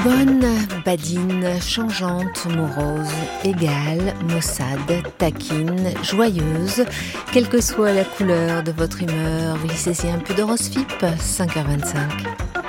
Bonne, badine, changeante, morose, égale, maussade, taquine, joyeuse, quelle que soit la couleur de votre humeur, glissez-y un peu d'horoscope, 5h25.